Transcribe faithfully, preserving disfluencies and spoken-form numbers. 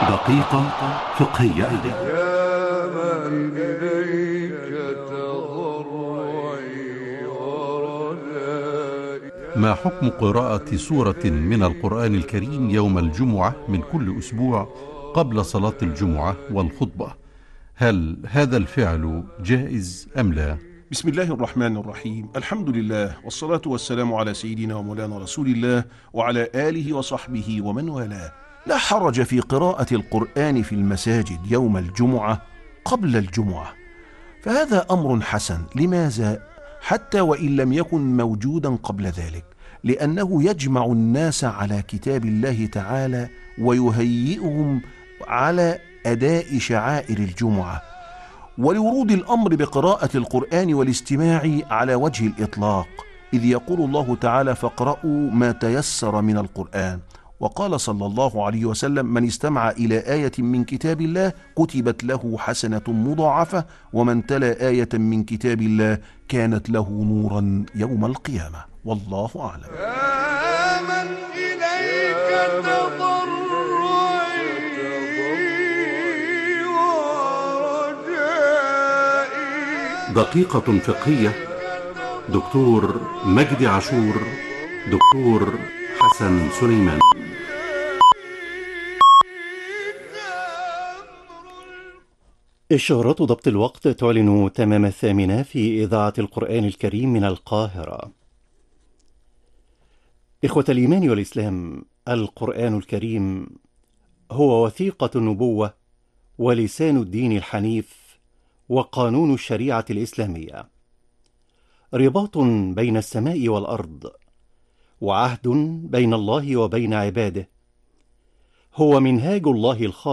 دقيقة فقهية. يا من إليك تضرعي ورجائي. ما حكم قراءة سورة من القرآن الكريم يوم الجمعة من كل أسبوع قبل صلاة الجمعة والخطبة؟ هل هذا الفعل جائز أم لا؟ بسم الله الرحمن الرحيم. الحمد لله والصلاة والسلام على سيدنا ومولانا رسول الله وعلى آله وصحبه ومن والاه. لا حرج في قراءة القرآن في المساجد يوم الجمعة قبل الجمعة، فهذا أمر حسن. لماذا؟ حتى وإن لم يكن موجودا قبل ذلك، لأنه يجمع الناس على كتاب الله تعالى ويهيئهم على أداء شعائر الجمعة، ولورود الأمر بقراءة القرآن والاستماع على وجه الإطلاق، إذ يقول الله تعالى: فاقرأوا ما تيسر من القرآن. وقال صلى الله عليه وسلم: من استمع إلى آية من كتاب الله كتبت له حسنة مضاعفة، ومن تلا آية من كتاب الله كانت له نورا يوم القيامة. والله أعلم. يا من إليك تضرعي ورجائي. دقيقة فقهية. دكتور مجدي عاشور، دكتور حسن سليمان. إشارات ضبط الوقت تعلن تمام الثامنة في إذاعة القرآن الكريم من القاهرة. إخوة الإيمان والإسلام، القرآن الكريم هو وثيقة النبوة ولسان الدين الحنيف وقانون الشريعة الإسلامية، رباط بين السماء والأرض، وعهد بين الله وبين عباده، هو منهاج الله الخالق